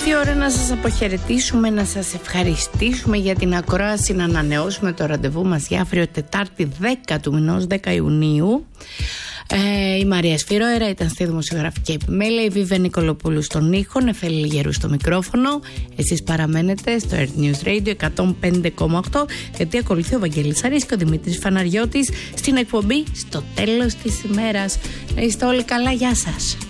Ήρθε η ώρα να σας αποχαιρετήσουμε, να σας ευχαριστήσουμε για την ακρόαση, να ανανεώσουμε το ραντεβού μας για αύριο Τετάρτη 10 του μηνός, 10 Ιουνίου. Η Μαρία Σφυρόερα ήταν στη δημοσιογραφική επιμέλεια, η Βίβια Νικολοπούλου στον ήχο, Νεφέλη Γερού στο μικρόφωνο. Εσείς παραμένετε στο Earth News Radio 105,8, γιατί ακολουθεί ο Βαγγέλης Αρής και ο Δημήτρης Φαναριώτης στην εκπομπή Στο Τέλος της ημέρας. Να είστε όλοι καλά, γεια σας.